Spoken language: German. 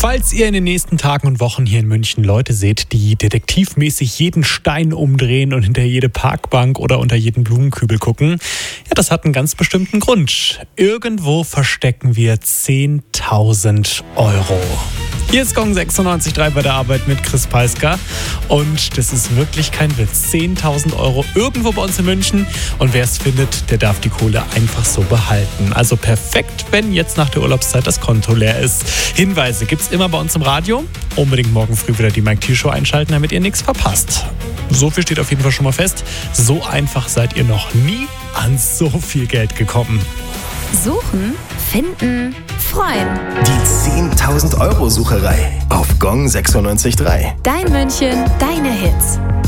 Falls ihr in den nächsten Tagen und Wochen hier in München Leute seht, die detektivmäßig jeden Stein umdrehen und hinter jede Parkbank oder unter jeden Blumenkübel gucken, ja, das hat einen ganz bestimmten Grund. Irgendwo verstecken wir 10.000 Euro. Hier ist Gong 96.3 bei der Arbeit mit Chris Peisker und das ist wirklich kein Witz. 10.000 Euro irgendwo bei uns in München und wer es findet, der darf die Kohle einfach so behalten. Also perfekt, wenn jetzt nach der Urlaubszeit das Konto leer ist. Hinweise gibt's immer bei uns im Radio. Unbedingt morgen früh wieder die Mike T Show einschalten, damit ihr nichts verpasst. So viel steht auf jeden Fall schon mal fest. So einfach seid ihr noch nie an so viel Geld gekommen. Suchen, finden, freuen. Die 10.000 Euro Sucherei auf Gong 96.3. Dein München, deine Hits.